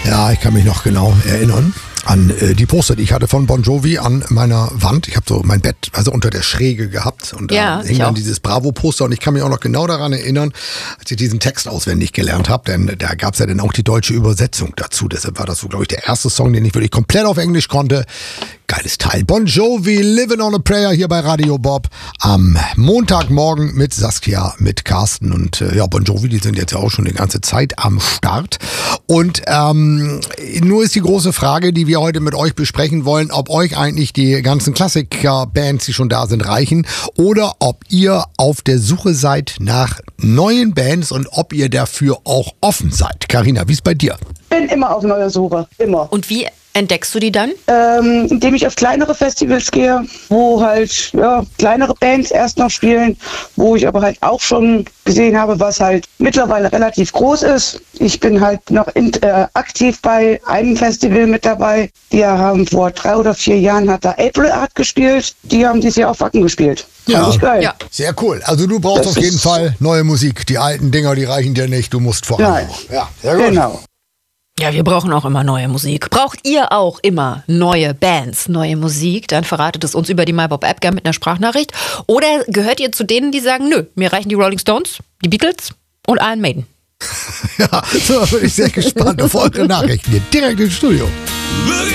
Ja, ich kann mich noch genau erinnern an die Poster, die ich hatte von Bon Jovi an meiner Wand. Ich habe so mein Bett unter der Schräge gehabt und da hing dann dieses Bravo-Poster und ich kann mich auch noch genau daran erinnern, als ich diesen Text auswendig gelernt habe, denn da gab es ja dann auch die deutsche Übersetzung dazu. Deshalb war das so, glaube ich, der erste Song, den ich wirklich komplett auf Englisch konnte. Geiles Teil. Bon Jovi, Living on a Prayer hier bei Radio Bob am Montagmorgen mit Saskia, mit Carsten und Bon Jovi, die sind jetzt ja auch schon die ganze Zeit am Start. Und nur ist die große Frage, die wir heute mit euch besprechen wollen, ob euch eigentlich die ganzen Klassiker-Bands, die schon da sind, reichen oder ob ihr auf der Suche seid nach neuen Bands und ob ihr dafür auch offen seid. Carina, wie ist bei dir? Bin immer auf neuer Suche, immer. Und wie entdeckst du die dann? Indem ich auf kleinere Festivals gehe, wo halt kleinere Bands erst noch spielen, wo ich aber halt auch schon gesehen habe, was halt mittlerweile relativ groß ist. Ich bin halt noch aktiv bei einem Festival mit dabei. Die haben vor 3 oder 4 Jahren hat da April Art gespielt. Die haben dieses Jahr auf Wacken gespielt. Ja, geil. Ja. Sehr cool. Also du brauchst auf jeden Fall neue Musik. Die alten Dinger, die reichen dir nicht. Du musst voran. Nein. Ja, sehr gut. Genau. Ja, wir brauchen auch immer neue Musik. Braucht ihr auch immer neue Bands, neue Musik? Dann verratet es uns über die MyBob-App gerne mit einer Sprachnachricht. Oder gehört ihr zu denen, die sagen, nö, mir reichen die Rolling Stones, die Beatles und Iron Maiden? Ja, so bin ich sehr gespannt auf eure Nachrichten hier direkt ins Studio.